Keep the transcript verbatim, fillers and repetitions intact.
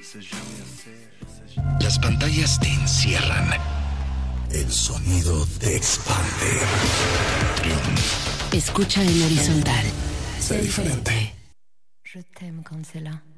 Las pantallas te encierran. El sonido te expande. Escucha en horizontal. Sé diferente. Je t'aime quand c'est là.